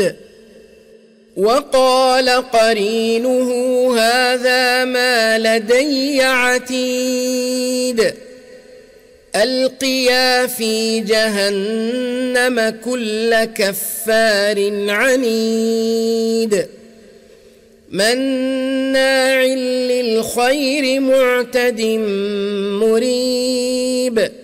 وقال قرينه هذا ما لدي عتيد ألقيا في جهنم كل كفار عنيد مناع للخير معتد مريب